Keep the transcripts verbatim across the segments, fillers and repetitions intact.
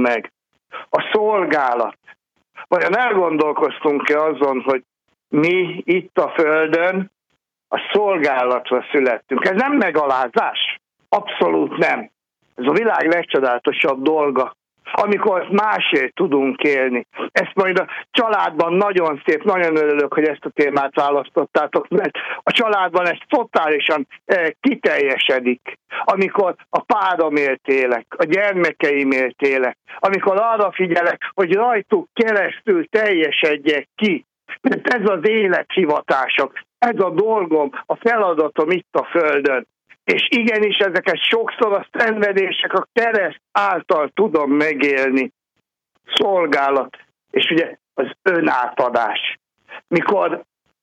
meg. A szolgálat. Vajon elgondolkoztunk-e azon, hogy mi itt a Földön a szolgálatra születtünk? Ez nem megalázás? Abszolút nem. Ez a világ legcsodálatosabb dolga, amikor másért tudunk élni. Ezt majd a családban nagyon szép, nagyon örülök, hogy ezt a témát választottátok, mert a családban ez totálisan eh, kiteljesedik. Amikor a páromért élek, a gyermekeimért élek, amikor arra figyelek, hogy rajtuk keresztül teljesedjek ki. Mert ez az élethivatások, ez a dolgom, a feladatom itt a Földön. És igenis ezeket sokszor a szenvedések a kereszt által tudom megélni. Szolgálat, és ugye az önátadás. Mikor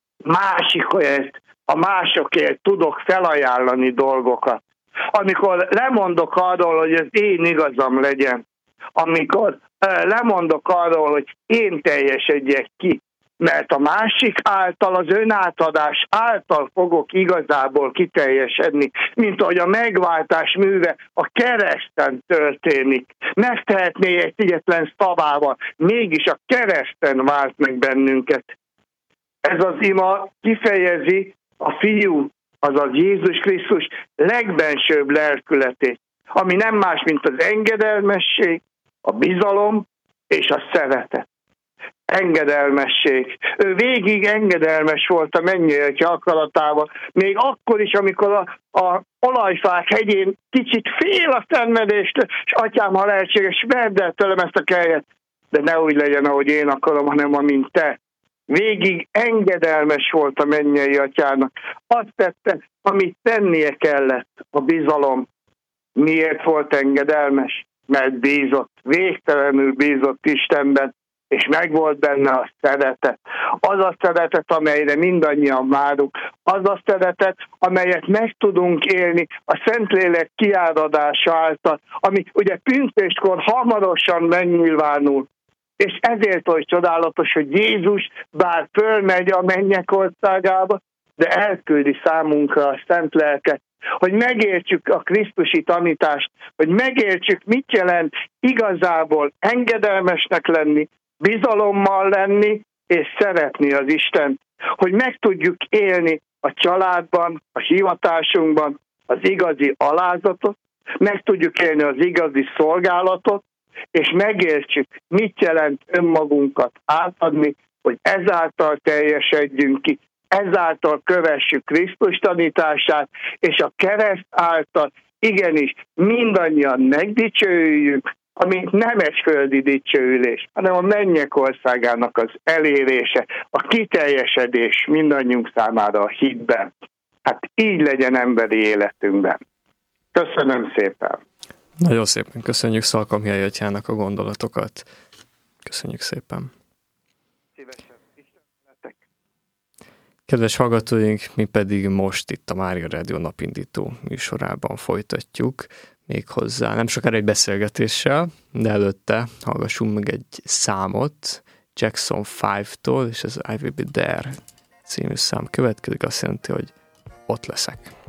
másikért, a másokért tudok felajánlani dolgokat. Amikor lemondok arról, hogy az én igazam legyen. Amikor uh, lemondok arról, hogy én teljesedjek ki. Mert a másik által, az önátadás által fogok igazából kiteljesedni, mint ahogy a megváltás műve a kereszten történik. Megtehetné egy egyetlen szavával, mégis a kereszten vált meg bennünket. Ez az ima kifejezi a Fiú, azaz Jézus Krisztus legbensőbb lelkületét, ami nem más, mint az engedelmesség, a bizalom és a szeretet. Engedelmesség. Ő végig engedelmes volt a mennyei akaratával, még akkor is, amikor a, a olajfák hegyén kicsit fél a szenvedést, és atyám, ha lehetséges, vedd el tőlem ezt a kelyet, de ne úgy legyen, ahogy én akarom, hanem amint te. Végig engedelmes volt a mennyei atyának. Azt tette, amit tennie kellett, a bizalom. Miért volt engedelmes? Mert bízott, végtelenül bízott Istenben, és megvolt benne a szeretet. Az a szeretet, amelyre mindannyian várunk, az a szeretet, amelyet meg tudunk élni a Szentlélek kiáradása által, ami ugye pünköstkor hamarosan megnyilvánul. És ezért oly csodálatos, hogy Jézus bár fölmegy a mennyek országába, de elküldi számunkra a szent lelket, hogy megértsük a krisztusi tanítást, hogy megértsük, mit jelent igazából engedelmesnek lenni, bizalommal lenni, és szeretni az Istent, hogy meg tudjuk élni a családban, a hivatásunkban az igazi alázatot, meg tudjuk élni az igazi szolgálatot, és megértsük, mit jelent önmagunkat átadni, hogy ezáltal teljesedjünk ki, ezáltal kövessük Krisztus tanítását, és a kereszt által igenis mindannyian megdicsőjük, ami nem egy földi dicsőülés, hanem a mennyek országának az elérése, a kiteljesedés mindannyiunk számára a hitben. Hát így legyen emberi életünkben. Köszönöm szépen! Nagyon szépen köszönjük Szalka-Mihály atyának a gondolatokat. Köszönjük szépen! Szívesen, Istenetek! Kedves hallgatóink, mi pedig most itt a Mária Rádió napindító műsorában folytatjuk, méghozzá nem sokára egy beszélgetéssel, de előtte hallgassunk meg egy számot Jackson five-tól, és ez I Will Be There című szám következik, azt jelenti, hogy ott leszek.